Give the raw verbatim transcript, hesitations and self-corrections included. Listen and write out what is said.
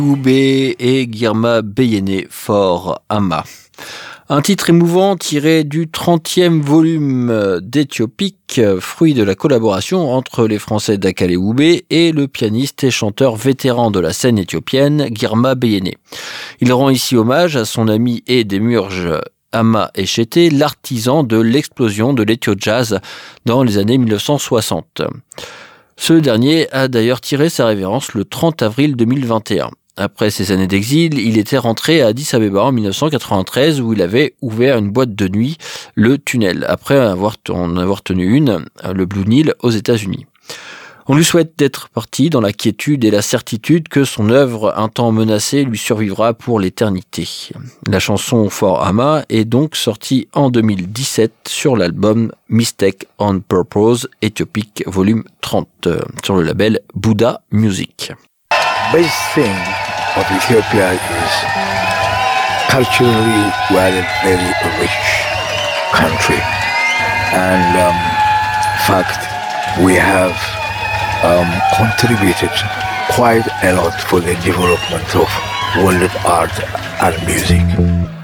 Oubé et Girma Beyene for Ama. Un titre émouvant tiré du trentième volume d'Éthiopique, fruit de la collaboration entre les Français d'Akale Oubé et le pianiste et chanteur vétéran de la scène éthiopienne, Girma Beyene. Il rend ici hommage à son ami et démurge Ama Eshete, l'artisan de l'explosion de l'Ethio-Jazz dans les années mille neuf cent soixante. Ce dernier a d'ailleurs tiré sa révérence le trente avril deux mille vingt et un. Après ses années d'exil, il était rentré à Addis Abeba en mille neuf cent quatre-vingt-treize où il avait ouvert une boîte de nuit, le Tunnel, après avoir, en avoir tenu une, le Blue Nile, aux États-Unis. On lui souhaite d'être parti dans la quiétude et la certitude que son œuvre, un temps menacée, lui survivra pour l'éternité. La chanson For Ama est donc sortie en deux mille dix-sept sur l'album Mistake on Purpose, Éthiopique, volume trente, sur le label Buddha Music. Best thing of Ethiopia is culturally we're a very rich country, and um, in fact we have um, contributed quite a lot for the development of world art and music.